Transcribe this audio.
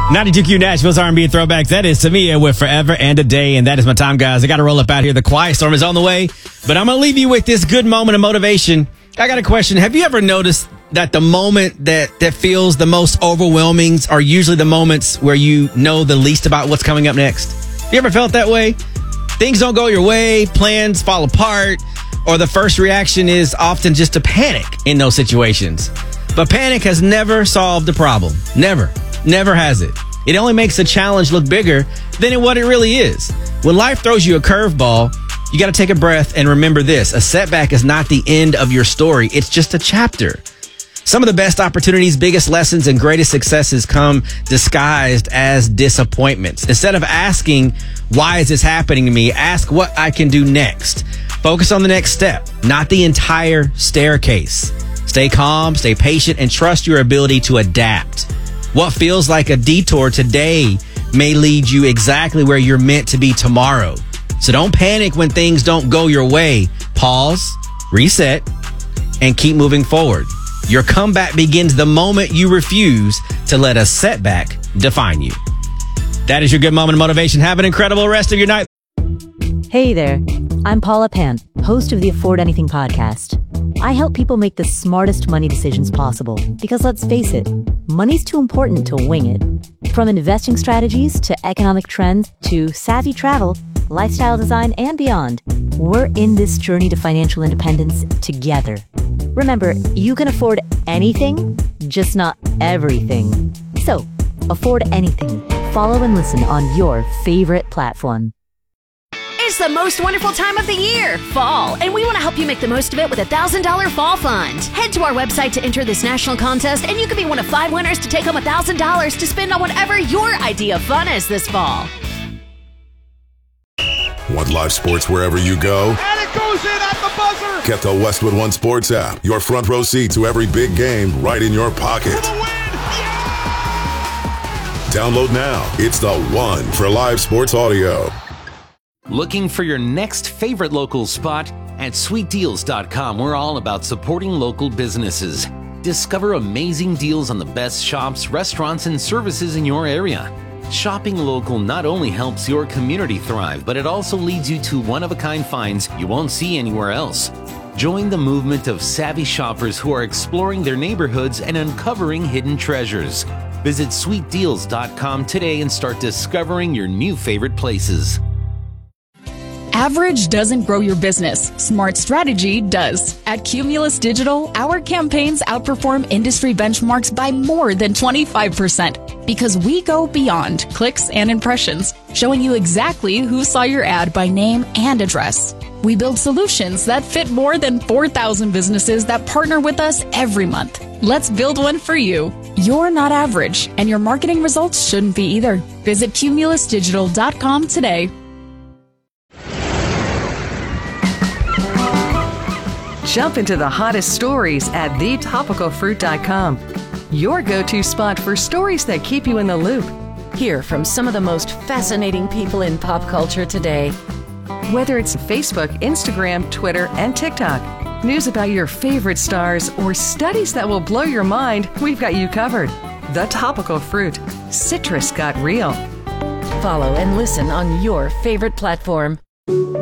92Q Nashville's R&B throwbacks. That is Tamia with Forever and a Day. And that is my time, guys. I got to roll up out here. The quiet storm is on the way. But I'm going to leave you with this good moment of motivation. I got a question. Have you ever noticed that the moment that feels the most overwhelming are usually the moments where you know the least about what's coming up next? You ever felt that way? Things don't go your way. Plans fall apart. Or the first reaction is often just to panic in those situations. But panic has never solved the problem. Never. Never has it. It only makes the challenge look bigger than what it really is. When life throws you a curveball, you got to take a breath and remember this. A setback is not the end of your story. It's just a chapter. Some of the best opportunities, biggest lessons, and greatest successes come disguised as disappointments. Instead of asking, why is this happening to me? Ask what I can do next. Focus on the next step, not the entire staircase. Stay calm, stay patient, and trust your ability to adapt. What feels like a detour today may lead you exactly where you're meant to be tomorrow. So don't panic when things don't go your way. Pause, reset, and keep moving forward. Your comeback begins the moment you refuse to let a setback define you. That is your good moment of motivation. Have an incredible rest of your night. Hey there, I'm Paula Pant, host of the Afford Anything podcast. I help people make the smartest money decisions possible because let's face it, money's too important to wing it. From investing strategies to economic trends to savvy travel, lifestyle design, and beyond, we're in this journey to financial independence together. Remember, you can afford anything, just not everything. So, afford anything. Follow and listen on your favorite platform. It's the most wonderful time of the year, fall, and we want to help you make the most of it with a $1,000 fall fund. Head to our website to enter this national contest, and you could be one of 5 winners to take home $1,000 to spend on whatever your idea of fun is this fall. Want live sports wherever you go? And it goes in at the buzzer! Get the Westwood One Sports app. Your front row seat to every big game right in your pocket. For the win! Yeah! Download now. It's the one for live sports audio. Looking for your next favorite local spot? At sweetdeals.com, we're all about supporting local businesses. Discover amazing deals on the best shops, restaurants, and services in your area. Shopping local not only helps your community thrive, but it also leads you to one-of-a-kind finds you won't see anywhere else. Join the movement of savvy shoppers who are exploring their neighborhoods and uncovering hidden treasures. Visit sweetdeals.com today and start discovering your new favorite places. Average doesn't grow your business. Smart strategy does. At Cumulus Digital, our campaigns outperform industry benchmarks by more than 25% because we go beyond clicks and impressions, showing you exactly who saw your ad by name and address. We build solutions that fit more than 4,000 businesses that partner with us every month. Let's build one for you. You're not average, and your marketing results shouldn't be either. Visit cumulusdigital.com today. Jump into the hottest stories at thetopicalfruit.com. Your go-to spot for stories that keep you in the loop. Hear from some of the most fascinating people in pop culture today. Whether it's Facebook, Instagram, Twitter, and TikTok, news about your favorite stars, or studies that will blow your mind, we've got you covered. The Topical Fruit. Citrus got real. Follow and listen on your favorite platform.